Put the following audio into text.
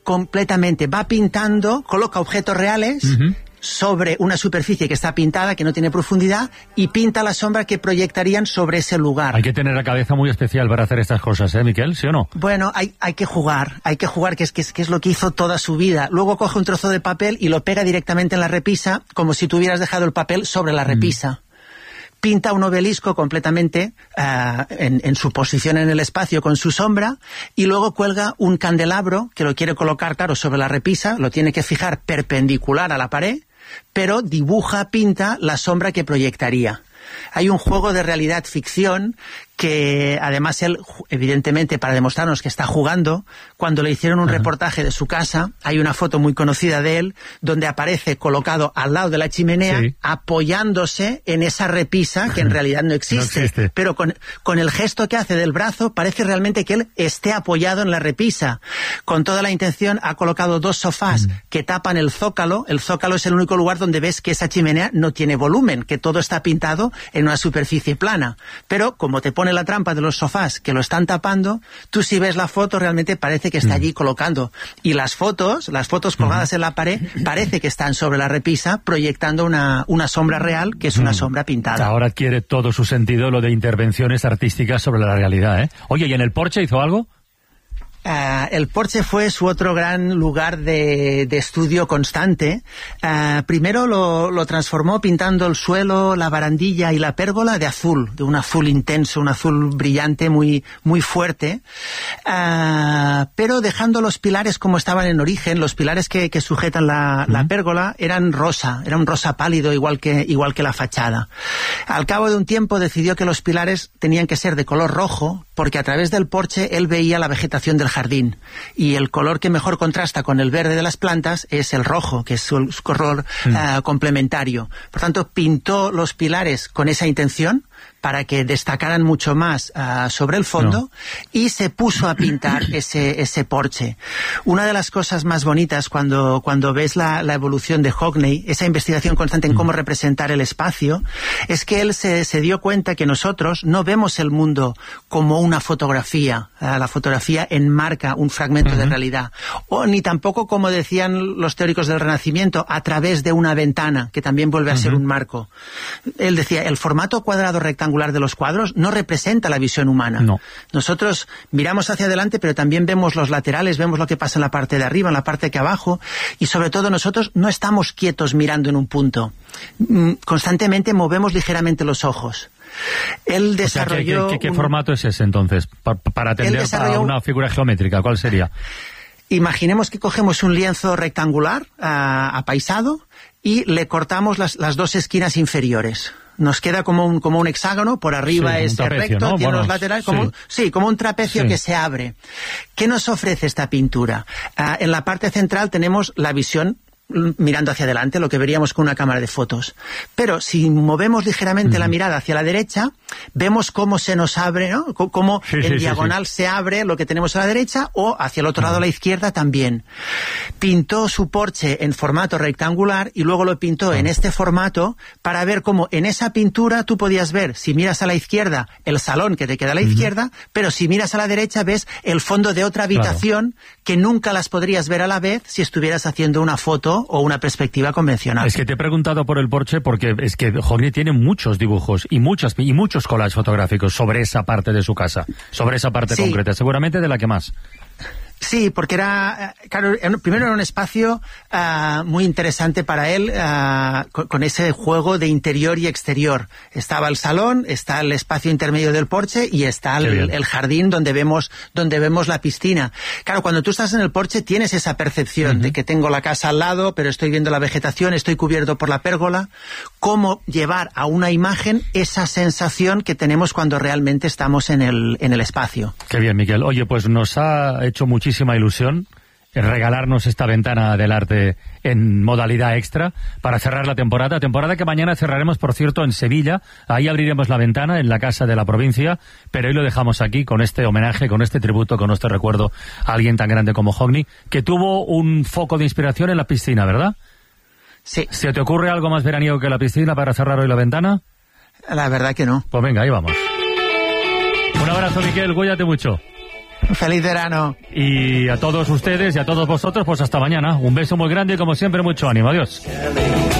completamente, va pintando, coloca objetos reales sobre una superficie que está pintada, que no tiene profundidad, y pinta la sombra que proyectarían sobre ese lugar. Hay que tener la cabeza muy especial para hacer estas cosas, Miquel, ¿sí o no? Bueno, hay que jugar, que es lo que hizo toda su vida. Luego coge un trozo de papel y lo pega directamente en la repisa, como si tú hubieras dejado el papel sobre la repisa. Pinta un obelisco completamente en su posición en el espacio con su sombra, y luego cuelga un candelabro que lo quiere colocar, claro, sobre la repisa, lo tiene que fijar perpendicular a la pared, pero pinta la sombra que proyectaría. Hay un juego de realidad-ficción que además él, evidentemente, para demostrarnos que está jugando, cuando le hicieron un reportaje de su casa, hay una foto muy conocida de él, donde aparece colocado al lado de la chimenea, apoyándose en esa repisa que en realidad no existe. Pero con el gesto que hace del brazo, parece realmente que él esté apoyado en la repisa. Con toda la intención, ha colocado 2 sofás que tapan el zócalo. El zócalo es el único lugar donde ves que esa chimenea no tiene volumen, que todo está pintado en una superficie plana. Pero como te pone la trampa de los sofás que lo están tapando, tú si ves la foto realmente parece que está allí colocando. Y las fotos colgadas en la pared, parece que están sobre la repisa proyectando una sombra real, que es una sombra pintada. Ahora adquiere todo su sentido lo de intervenciones artísticas sobre la realidad, ¿eh? Oye, ¿y en el Porche hizo algo? El Porche fue su otro gran lugar de estudio constante. Primero lo transformó pintando el suelo, la barandilla y la pérgola de azul, de un azul intenso, un azul brillante muy, muy fuerte, pero dejando los pilares como estaban en origen. Los pilares que sujetan la pérgola eran rosa, era un rosa pálido igual que la fachada. Al cabo de un tiempo decidió que los pilares tenían que ser de color rojo, porque a través del porche él veía la vegetación del jardín, y el color que mejor contrasta con el verde de las plantas es el rojo, que es su color complementario. Por tanto, pintó los pilares con esa intención, para que destacaran mucho más sobre el fondo, y se puso a pintar ese porche. Una de las cosas más bonitas cuando ves la evolución de Hockney, esa investigación constante en cómo representar el espacio, es que él se dio cuenta que nosotros no vemos el mundo como una fotografía. La fotografía enmarca un fragmento de realidad. O ni tampoco, como decían los teóricos del Renacimiento, a través de una ventana, que también vuelve a ser un marco. Él decía, el formato cuadrado rectangular de los cuadros no representa la visión humana. No. Nosotros miramos hacia adelante, pero también vemos los laterales, vemos lo que pasa en la parte de arriba, en la parte de abajo, y sobre todo nosotros no estamos quietos mirando en un punto. Constantemente movemos ligeramente los ojos. Él desarrolló... ¿Qué formato es ese entonces? Para atender a una figura geométrica, ¿cuál sería? Imaginemos que cogemos un lienzo rectangular apaisado y le cortamos las 2 esquinas inferiores. Nos queda como un hexágono, por arriba es recto, ¿no? Tiene los laterales, como un trapecio que se abre. ¿Qué nos ofrece esta pintura? En la parte central tenemos la visión mirando hacia adelante, lo que veríamos con una cámara de fotos. Pero si movemos ligeramente la mirada hacia la derecha, vemos cómo se nos abre, ¿no? Cómo en diagonal se abre lo que tenemos a la derecha, o hacia el otro lado a la izquierda también. Pintó su porche en formato rectangular y luego lo pintó en este formato para ver cómo en esa pintura tú podías ver, si miras a la izquierda, el salón que te queda a la izquierda, pero si miras a la derecha ves el fondo de otra habitación que nunca las podrías ver a la vez si estuvieras haciendo una foto o una perspectiva convencional. Es que te he preguntado por el porche porque es que Hockney tiene muchos dibujos y muchos collages fotográficos sobre esa parte de su casa, sobre esa parte concreta, seguramente de la que más. Sí, porque era, claro, primero era un espacio muy interesante para él, con ese juego de interior y exterior. Estaba el salón, está el espacio intermedio del porche y está el jardín donde vemos la piscina. Claro, cuando tú estás en el porche tienes esa percepción de que tengo la casa al lado, pero estoy viendo la vegetación, estoy cubierto por la pérgola. Cómo llevar a una imagen esa sensación que tenemos cuando realmente estamos en el espacio. Qué bien, Miquel. Oye, pues nos ha hecho muchísima ilusión regalarnos esta ventana del arte en modalidad extra para cerrar la temporada que mañana cerraremos, por cierto, en Sevilla. Ahí abriremos la ventana en la Casa de la Provincia, pero hoy lo dejamos aquí con este homenaje, con este tributo, con este recuerdo a alguien tan grande como Hockney, que tuvo un foco de inspiración en la piscina, ¿verdad? Sí. ¿Se te ocurre algo más veraniego que la piscina para cerrar hoy la ventana? La verdad que no. Pues venga, ahí vamos. Un abrazo, Miquel, cuídate mucho. Feliz verano. Y a todos ustedes y a todos vosotros, pues hasta mañana. Un beso muy grande y como siempre mucho ánimo. Adiós.